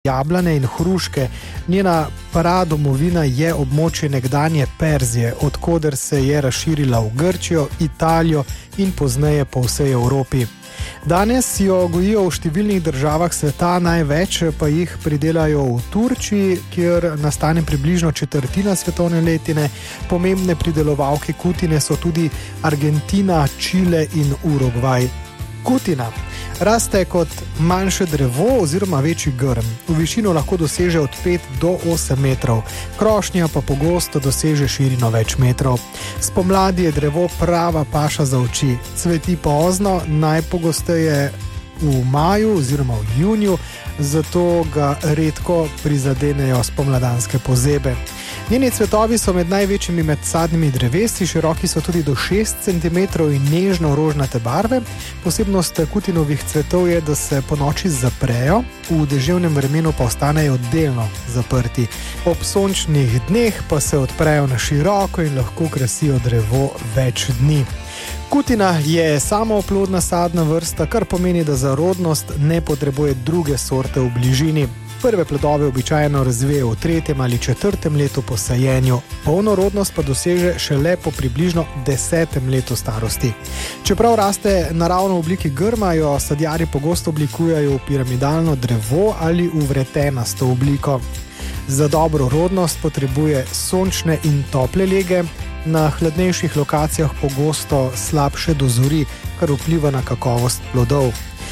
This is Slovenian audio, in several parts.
jablane in hruške. Njena pradomovina je območje nekdanje Perzije, odkoder se je razširila v Grčijo, Italijo in pozneje po vsej Evropi. Danes jo gojijo v številnih državah sveta, največ pa jih pridelajo v Turčiji, kjer nastane približno četrtina svetovne letine. Pomembne pridelovalke kutine so tudi Argentina, Čile in Urugvaj. Kutina raste kot manjše drevo oziroma večji grm. V višino lahko doseže od 5 do 8 metrov, krošnja pa pogosto doseže širino več metrov. Spomladi je drevo prava paša za oči, cveti pozno, najpogosteje v maju oziroma v juniju, zato ga redko prizadenejo spomladanske pozebe. Njeni cvetovi so med največjimi med sadnimi drevesi, široki so tudi do 6 cm in nežno rožnate barve. Posebnost kutinovih cvetov je, da se ponoči zaprejo, v deževnem vremenu pa ostanejo delno zaprti. Ob sončnih dneh pa se odprejo na široko in lahko krasijo drevo več dni. Kutina je samooplodna sadna vrsta, kar pomeni, da za rodnost ne potrebuje druge sorte v bližini. Prve plodove običajno razvije v 3. ali 4. letu po sajenju, polnorodnost pa doseže šele po približno 10. letu starosti. Čeprav raste naravno v obliki grma, jo sadjarji pogosto oblikujejo v piramidalno drevo ali v vretenasto obliko. Za dobro rodnost potrebuje sončne in tople lege, na hladnejših lokacijah pogosto slabše dozori, kar vpliva na kakovost plodov.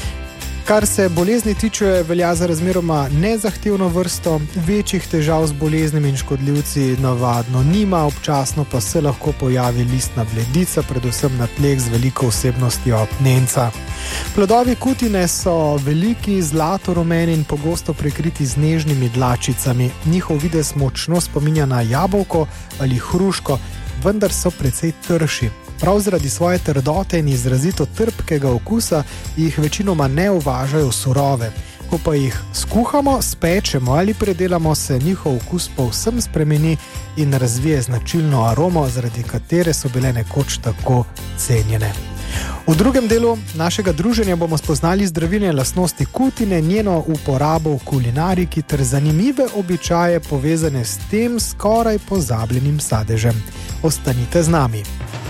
Kar se bolezni tiče, velja za razmeroma nezahtevno vrsto, večjih težav z boleznimi in škodljivci navadno nima, občasno pa se lahko pojavi listna bledica, predvsem na tleh z veliko vsebnostjo nenca. Plodovi kutine so veliki, zlato rumeni in pogosto prekriti z nežnimi dlačicami. Njihov videz močno spominja na jabolko ali hruško, vendar so precej trši. Prav zaradi svoje trdote in izrazito trpkega okusa jih večinoma ne uvažajo surove. Ko pa jih skuhamo, spečemo ali predelamo, se njihov okus povsem spremeni in razvije značilno aromo, zaradi katere so bile nekoč tako cenjene. V drugem delu našega druženja bomo spoznali zdravilne lastnosti kutine, njeno uporabo v kulinariki ter zanimive običaje povezane s tem skoraj pozabljenim sadežem. Ostanite z nami.